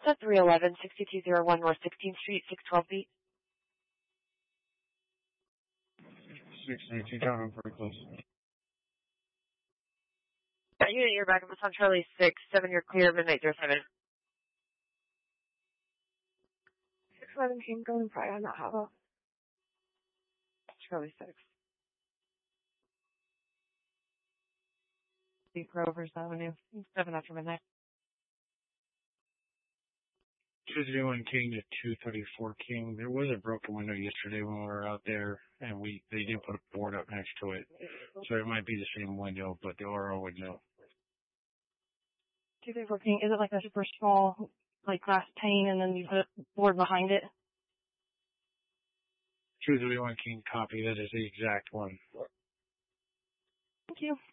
at 311-6201 North 16th Street, 612 feet. 692 town, I'm pretty close. Unit, you're back up on Charlie 6, 7, you're clear, midnight 07. 611 King, going prior on that harbor. Charlie 6. Deep Rovers Avenue, 7 after midnight. 231 King to 234 King. There was a broken window yesterday when we were out there, and they didn't put a board up next to it. So it might be the same window, but the RO would know. 234 King, is it like a super small, like glass pane and then you put a board behind it? 231 King, copy. That is the exact one. Thank you.